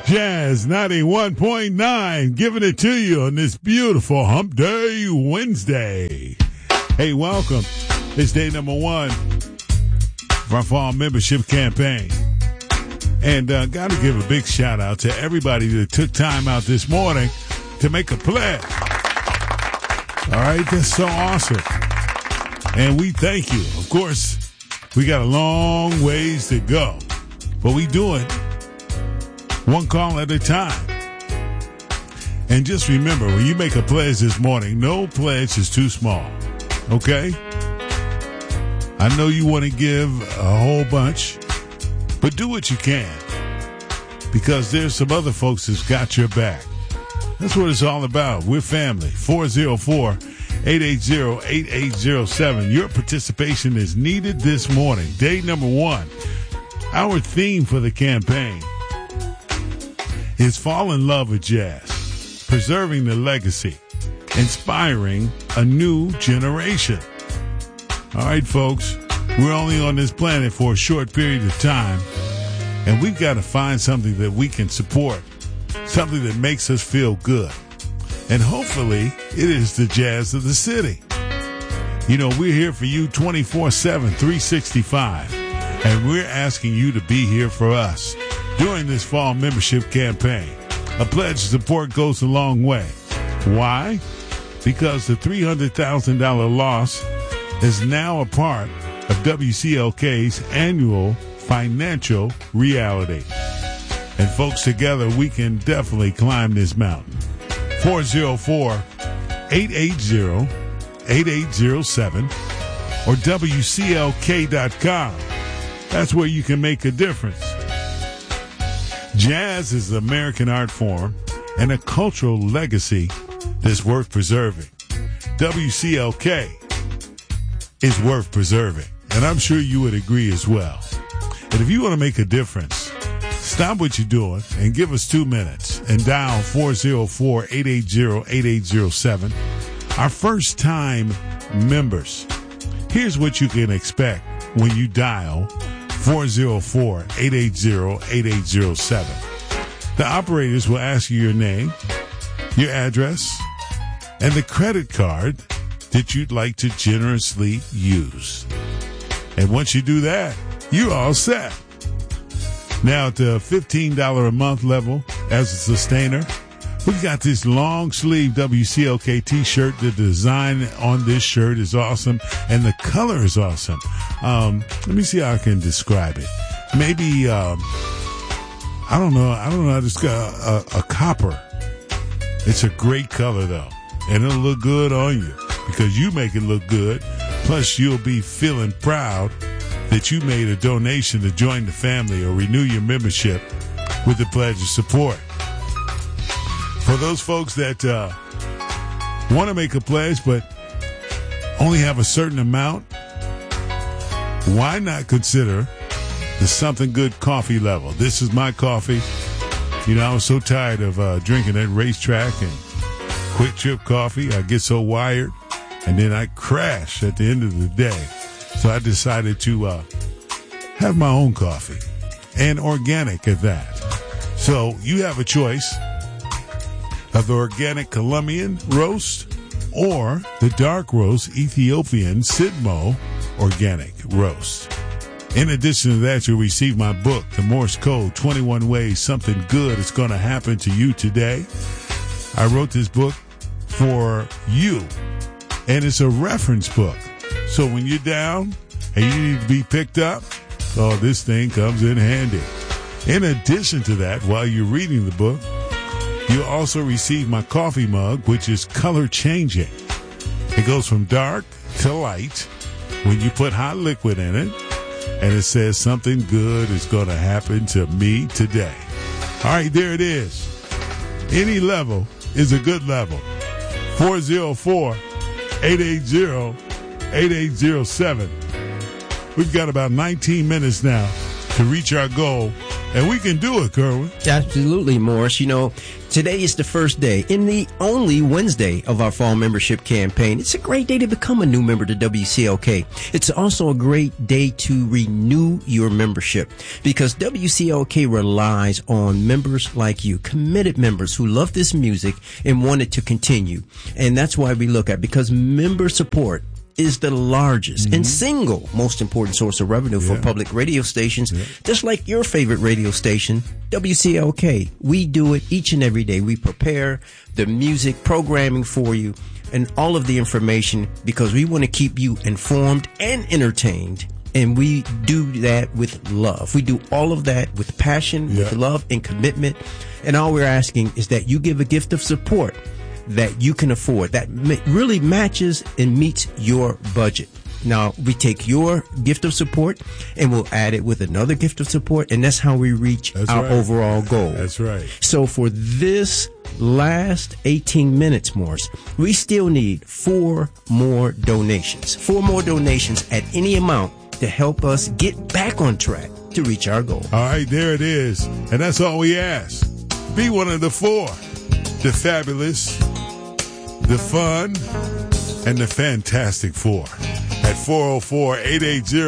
Jazz 91.9, giving it to you on this beautiful Hump Day Wednesday. Hey, welcome. It's day number 1 of our fall membership campaign. And got to give a big shout out to everybody that took time out this morning to make a pledge. All right, that's so awesome. And we thank you. Of course, we got a long ways to go, but we do it one call at a time. And just remember, when you make a pledge this morning, no pledge is too small. Okay? I know you want to give a whole bunch, but do what you can, because there's some other folks that's got your back. That's what it's all about. We're family. 404-880-8807. Your participation is needed this morning. Day number 1. Our theme for the campaign is Fall in Love with Jazz, preserving the legacy, inspiring a new generation. All right, folks, we're only on this planet for a short period of time, and we've got to find something that we can support, something that makes us feel good. And hopefully, it is the jazz of the city. You know, we're here for you 24/7, 365, and we're asking you to be here for us during this fall membership campaign. A pledge of support goes a long way. Why? Because the $300,000 loss is now a part of WCLK's annual financial reality. And folks, together we can definitely climb this mountain. 404-880-8807 or WCLK.com. That's where you can make a difference. Jazz is an American art form and a cultural legacy that's worth preserving. WCLK is worth preserving, and I'm sure you would agree as well. And if you want to make a difference, stop what you're doing and give us 2 minutes and dial 404-880-8807. Our first-time members, here's what you can expect when you dial 404-880-8807. The operators will ask you your name, your address, and the credit card that you'd like to generously use. And once you do that, you're all set. Now at the $15 a month level as a sustainer, we've got this long sleeve WCLK t-shirt. The design on this shirt is awesome, and the color is awesome. Let me see how I can describe it. Maybe, I don't know. I just got a copper. It's a great color, though, and it'll look good on you because you make it look good. Plus, you'll be feeling proud that you made a donation to join the family or renew your membership with the pledge of support. For those folks that want to make a pledge but only have a certain amount, why not consider the Something Good coffee level? This is my coffee. You know, I was so tired of drinking at Racetrack and Quick Trip coffee. I get so wired, and then I crash at the end of the day. So I decided to have my own coffee, and organic at that. So you have a choice of the organic Colombian roast or the dark roast Ethiopian Sidmo organic roast. In addition to that, you'll receive my book, The Morse Code, 21 Ways Something Good is Going to Happen to You Today. I wrote this book for you, and it's a reference book. So when you're down and you need to be picked up, oh, this thing comes in handy. In addition to that, while you're reading the book, you'll also receive my coffee mug, which is color changing. It goes from dark to light when you put hot liquid in it, and it says something good is going to happen to me today. All right, there it is. Any level is a good level. 404-880-8807. We've got about 19 minutes now to reach our goal And we can do it, Kerwin. Absolutely, Morris. You know, today is the first day and the only Wednesday of our fall membership campaign. It's a great day to become a new member to WCLK. It's also a great day to renew your membership because WCLK relies on members like you, committed members who love this music and want it to continue. And that's why we look at, because member support is the largest and single most important source of revenue for public radio stations, just like your favorite radio station, WCLK. We do it each and every day. We prepare the music programming for you and all of the information because we want to keep you informed and entertained. And we do that with love. We do all of that with passion, with love and commitment. And all we're asking is that you give a gift of support that you can afford, that really matches and meets your budget. Now, we take your gift of support and we'll add it with another gift of support, and that's how we reach our overall goal. That's right. So for this last 18 minutes, Morris, we still need 4 more donations. 4 more donations at any amount to help us get back on track to reach our goal. All right, there it is. And that's all we ask. Be one of the 4. The fabulous, the fun, and the fantastic 4 at 404-880